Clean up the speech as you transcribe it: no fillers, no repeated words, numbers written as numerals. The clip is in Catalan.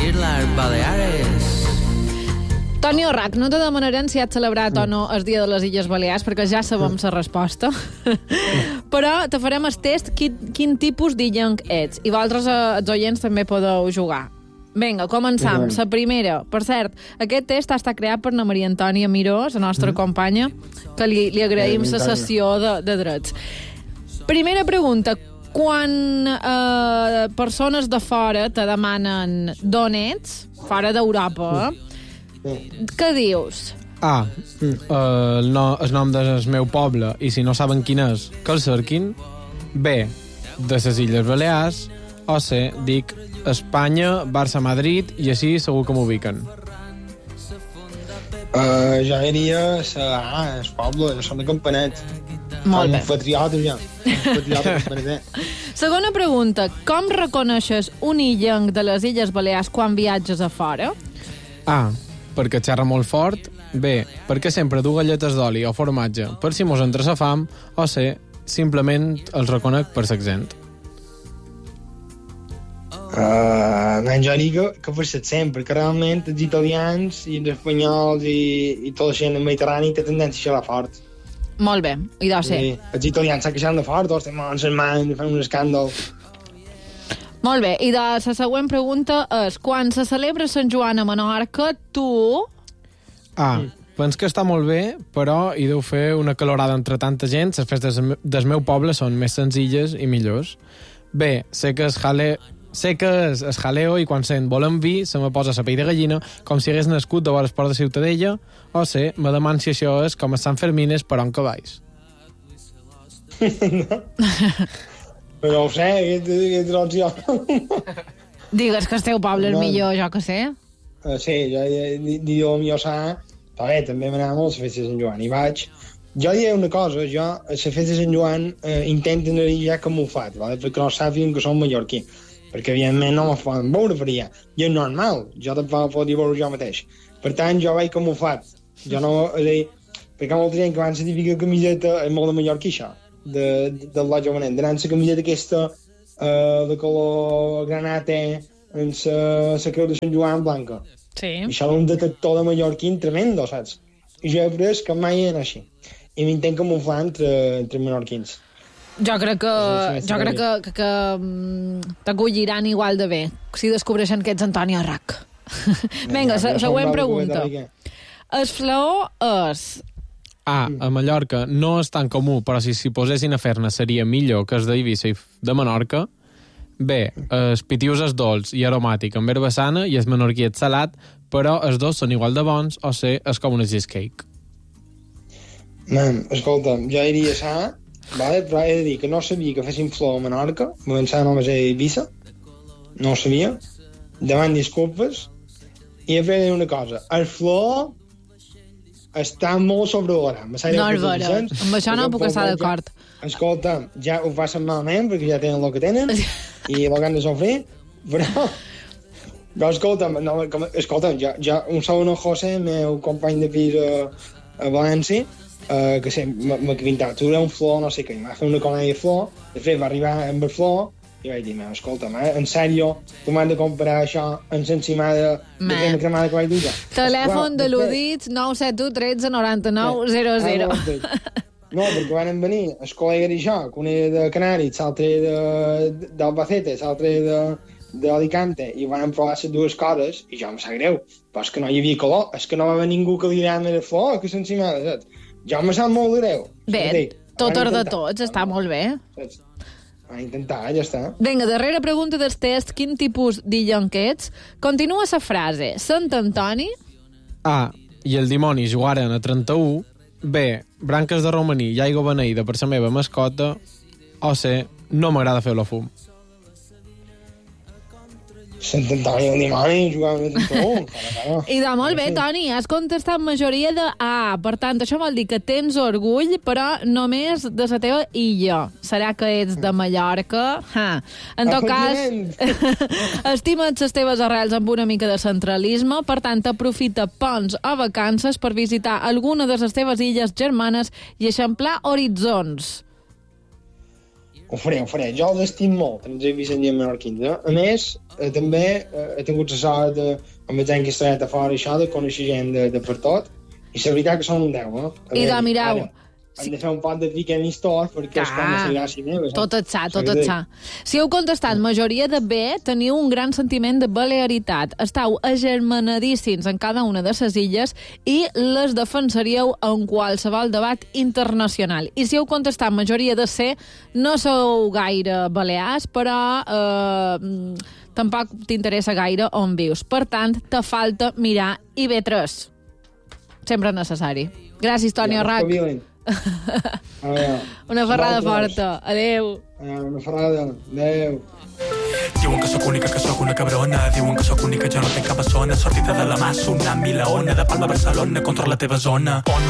Islas Baleares. Toni Orrac, no te demanarem si has celebrat o no el Dia de les Illes Balears, perquè ja sabem la resposta. Però te farem el test quin tipus d'illenc ets. I vosaltres, els oients, també podeu jugar. Vinga, començam. La primera. Per cert, aquest test ha estat creat per la Maria Antònia Miró, la nostra companya, que li agraïm la sessió de drets. Primera pregunta. Quan persones de fora te demanen d'on ets, fora d'Europa, què dius? A. El nom del meu poble, i si no saben quin és, que el cerquin. B. De les Illes Balears. O C. Dic Espanya, Barça-Madrid, i així segur que m'ubiquen. Jo diria el poble, jo som de Campanet. Molt bé. Un patriota, ja. Un patriota campaneter. Segona pregunta. Com reconeixes un illenc de les Illes Balears quan viatges a fora? A. Perquè xerra molt fort. B. Perquè sempre du galletes d'oli o formatge per si mos entra la fam. O C. Simplement els reconec per l'accent. Jo diria que per l'accent, perquè realment els italians i els espanyols i tota la gent del Mediterrani té tendència a xerrar fort. Molt bé, i deu ser. Els italians s'han queixat de fort, estem en les mans, fan un escàndol. Molt bé, i la següent pregunta és, quan se celebra Sant Joan a Menorca, tu... A. Pens que està molt bé, però hi deu fer una calorada entre tanta gent. Les festes del meu poble són més senzilles i millors. B. Sé que és jaleo i quan sent volem vi se me posa la pell de gallina com si hagués nascut de vora esport de Ciutadella. O C. Me deman si això és com a Sant Fermines per on que vais. Però ho sé, aquesta opció. Digues que el teu poble és millor, jo que sé. Sí, jo diria el millor sa, però bé, també m'anava molt a les festes de Sant Joan. I vaig... Jo diré una cosa, jo a les festes de Sant Joan intento anar-hi ja camuflat, ¿vale? Perquè no sàpiguen que som mallorquí. Perquè, evidentment, no me poden veure per allà. I és normal, jo tampoc podria veure jo mateix. Per tant, jo vaig camuflat. Jo no... És a dir, perquè molta gent que van la típica camiseta, és molt de mallorquí, això, del Lotge Bonet, d'anar la camiseta aquesta de color granate, amb la creu de Sant Joan blanca. Sí. I això és un detector de mallorquín tremendo, saps? I jo he après que mai era així. I m'intent camuflar entre menorquins. Jo crec que t'acolliran igual de bé si descobreixen que ets Antoni Orrac. Vinga, següent pregunta. El flaó és... A. A Mallorca no és tan comú, però si s'hi posessin a fer-ne seria millor que els d'Eivissa i de Menorca. B. El pitius és dolç i aromàtic amb herba sana i el menorquí és salat, però els dos són igual de bons. O C. És com una cheesecake. Escolta, jo diria ça, vale? Però he de dir que no sabia que fessin flor a Menorca, m'ho pensava només a Eivissa, no ho sabia, demano disculpes, i he de dir una cosa, el flor està molt sobrevalorat. No és vera, amb això no puc estar d'acord. Escolta, ja ho passen malament perquè ja tenen el que tenen i el que han de sofrir, però escolta'm, jo un segon José, el meu company de pis a València, que m'ha pintat un flor, no sé què, m'ha fet una comèdia de flor, de fet va arribar amb el flor i vaig dir, escolta'm, en sèrio, tu m'has de comprar això en l'encimada de crema cremada que vaig dur. Telèfon de l'Udits 971 13 99 00. No, perquè van venir el col·lega d'això, que un era de Canàries, l'altre d'Albacete, l'altre d'Alicante, i van provar les dues coses, i jo em sap greu, però és que no hi havia calor, és que no va haver ningú que li agrada la flor, que s'encimada, saps? Jo em sap molt greu. Bé, tot de tots, està molt bé. Van intentar, ja està. Vinga, darrera pregunta del test, quin tipus d'illenc ets? Continua la frase. Sant Antoni... A. I el dimoni jugaren a 31. B. Branques de romaní i aigua beneïda per la meva mascota. O C. No m'agrada fer la fum. Sant Antoni el dimoni jugava a 31. I de molt bé, Toni, has contestat majoria de A. Per tant, això vol dir que tens orgull, però només de la teva illa. Serà que ets de Mallorca? En tot cas, estima't les teves arrels amb una mica de centralisme, per tant, aprofita ponts o vacances per visitar alguna de les teves illes germanes i eixamplar horitzons. Ho faré. Jo el destim molt, ens he vist en dia menorquins. A més, també he tingut la sort de, amb el gent que està a fora i això, de conèixer gent de per tot, i la veritat que són un 10, eh? I de, mireu... Hem de fer un pot de Weekend Store perquè és com a gràcia meva. Tot et sa. Si heu contestat majoria de B, teniu un gran sentiment de balearitat. Estau agermanadíssims en cada una de les illes i les defensaríeu en qualsevol debat internacional. I si heu contestat majoria de C, no sou gaire balears, però tampoc t'interessa gaire on vius. Per tant, te falta mirar IB3. Sempre necessari. Gràcies, Toni Arrach. Una ferrada forta. Adéu. Una ferrada. Adéu. Diuen que sóc única, que sóc una cabrona. Diuen que sóc única, jo no tenc cap zona. Sortida de la mà, tsunami, la ona de Palma, Barcelona, contra la teva zona.